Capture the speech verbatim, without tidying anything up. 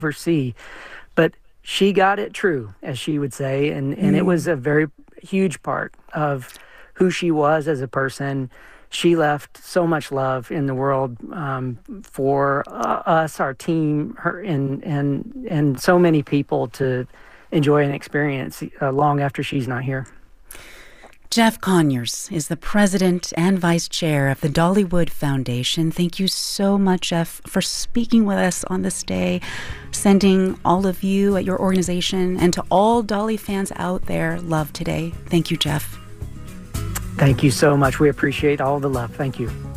ever see. But she got it true, as she would say, and, and mm. it was a very huge part of who she was as a person. She left so much love in the world um, for uh, us, our team, her, and and and so many people to enjoy and experience uh, long after she's not here. Jeff Conyers is the president and vice chair of the Dollywood Foundation. Thank you so much, Jeff, for speaking with us on this day, sending all of you at your organization and to all Dolly fans out there love today. Thank you, Jeff. Thank you so much. We appreciate all the love. Thank you.